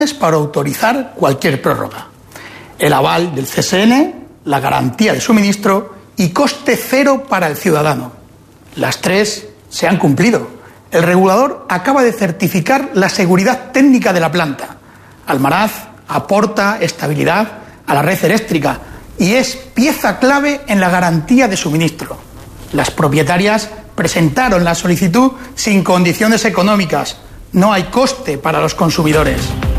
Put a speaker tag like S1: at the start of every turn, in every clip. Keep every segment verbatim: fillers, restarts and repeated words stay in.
S1: para autorizar cualquier prórroga. El aval del C S N, la garantía de suministro y coste cero para el ciudadano. Las tres se han cumplido. El regulador acaba de certificar la seguridad técnica de la planta. Almaraz aporta estabilidad a la red eléctrica y es pieza clave en la garantía de suministro. Las propietarias presentaron la solicitud sin condiciones económicas. No hay coste para los consumidores.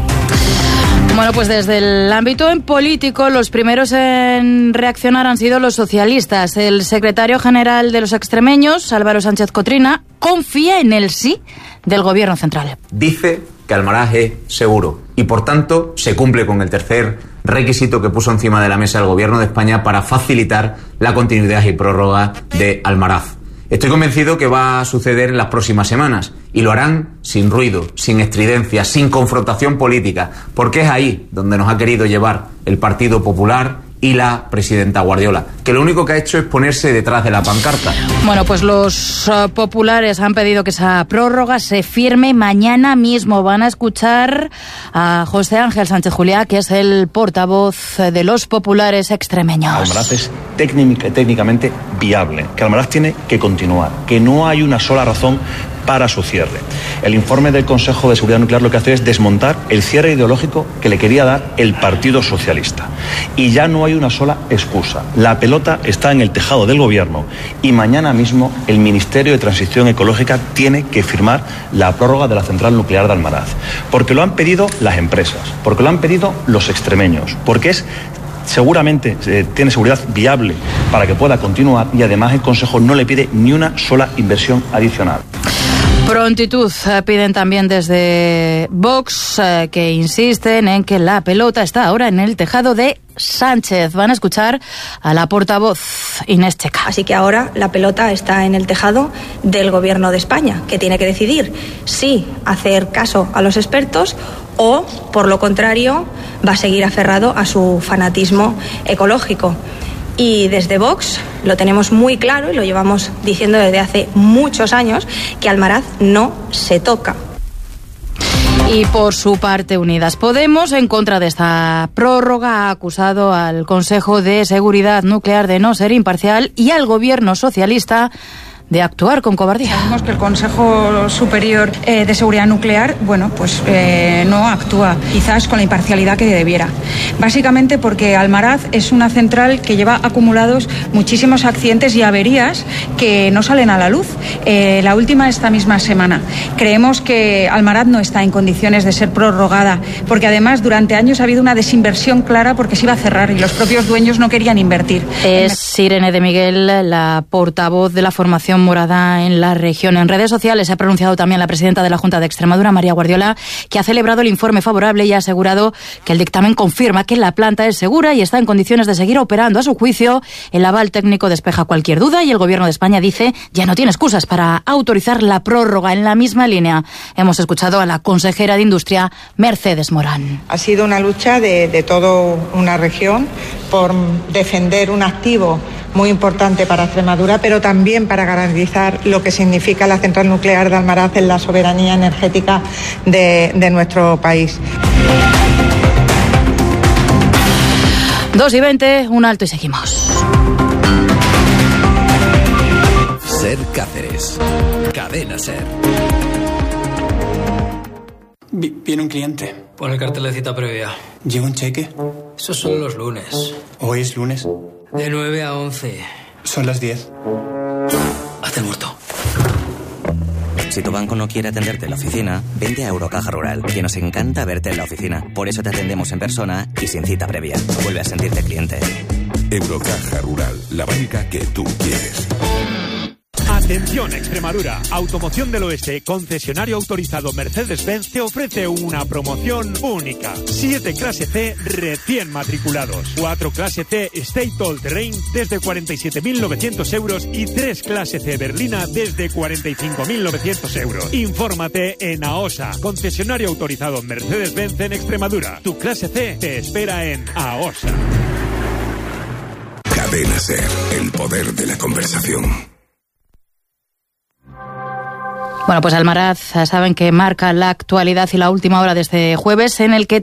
S2: Bueno, pues desde el ámbito en político, los primeros en reaccionar han sido los socialistas. El secretario general de los extremeños, Álvaro Sánchez Cotrina, confía en el sí del gobierno central.
S3: Dice que Almaraz es seguro y, por tanto, se cumple con el tercer requisito que puso encima de la mesa el gobierno de España para facilitar la continuidad y prórroga de Almaraz. Estoy convencido que va a suceder en las próximas semanas y lo harán sin ruido, sin estridencia, sin confrontación política, porque es ahí donde nos ha querido llevar el Partido Popular y la presidenta Guardiola, que lo único que ha hecho es ponerse detrás de la pancarta.
S2: Bueno, pues los uh, populares han pedido que esa prórroga se firme mañana mismo. Van a escuchar a José Ángel Sánchez Juliá, que es el portavoz de los populares extremeños.
S4: Almaraz es técnica, técnicamente viable, que Almaraz tiene que continuar, que no hay una sola razón para su cierre. El informe del Consejo de Seguridad Nuclear lo que hace es desmontar el cierre ideológico que le quería dar el Partido Socialista. Y ya no hay una sola excusa. La pelota está en el tejado del gobierno y mañana mismo el Ministerio de Transición Ecológica tiene que firmar la prórroga de la central nuclear de Almaraz. Porque lo han pedido las empresas, porque lo han pedido los extremeños, porque es seguramente eh, tiene seguridad viable para que pueda continuar y además el Consejo no le pide ni una sola inversión adicional.
S2: Prontitud eh, piden también desde Vox, eh, que insisten en que la pelota está ahora en el tejado de Sánchez. Van a escuchar a la portavoz Inés Checa.
S5: Así que ahora la pelota está en el tejado del Gobierno de España, que tiene que decidir si hacer caso a los expertos o, por lo contrario, va a seguir aferrado a su fanatismo ecológico. Y desde Vox lo tenemos muy claro y lo llevamos diciendo desde hace muchos años, que Almaraz no se toca.
S2: Y por su parte, Unidas Podemos, en contra de esta prórroga, ha acusado al Consejo de Seguridad Nuclear de no ser imparcial y al Gobierno socialista de actuar con cobardía.
S6: Sabemos que el Consejo Superior eh, de Seguridad Nuclear, bueno, pues eh, no actúa quizás con la imparcialidad que debiera. Básicamente porque Almaraz es una central que lleva acumulados muchísimos accidentes y averías que no salen a la luz. Eh, la última esta misma semana. Creemos que Almaraz no está en condiciones de ser prorrogada, porque además durante años ha habido una desinversión clara porque se iba a cerrar y los propios dueños no querían invertir.
S2: Es Irene de Miguel, la portavoz de la formación morada en la región. En redes sociales se ha pronunciado también la presidenta de la Junta de Extremadura, María Guardiola, que ha celebrado el informe favorable y ha asegurado que el dictamen confirma que la planta es segura y está en condiciones de seguir operando. A su juicio, el aval técnico despeja cualquier duda y el Gobierno de España dice ya no tiene excusas para autorizar la prórroga. En la misma línea hemos escuchado a la consejera de Industria, Mercedes Morán.
S7: Ha sido una lucha de, de toda una región por defender un activo muy importante para Extremadura, pero también para garantizar lo que significa la central nuclear de Almaraz en la soberanía energética de, de nuestro país.
S2: dos y veinte, un alto y seguimos.
S8: Ser Cáceres, Cadena Ser.
S9: Viene un cliente.
S10: Pon el cartel de cita previa.
S9: ¿Llega un cheque?
S10: Esos son los lunes.
S9: ¿Hoy es lunes?
S10: De nueve a once.
S9: Son las diez.
S10: Hazte el muerto.
S11: Si tu banco no quiere atenderte en la oficina, vente a Eurocaja Rural, que nos encanta verte en la oficina. Por eso te atendemos en persona y sin cita previa. Vuelve a sentirte cliente.
S8: Eurocaja Rural, la banca que tú quieres.
S12: Atención Extremadura, Automoción del Oeste, concesionario autorizado Mercedes-Benz, te ofrece una promoción única. siete clase C recién matriculados, cuatro clase C State All Terrain desde cuarenta y siete mil novecientos euros y tres clase C Berlina desde cuarenta y cinco mil novecientos euros. Infórmate en AOSA, concesionario autorizado Mercedes-Benz en Extremadura. Tu clase C te espera en AOSA.
S8: Cadena Ser, el poder de la conversación.
S2: Bueno, pues Almaraz, saben que marca la actualidad y la última hora de este jueves, en el que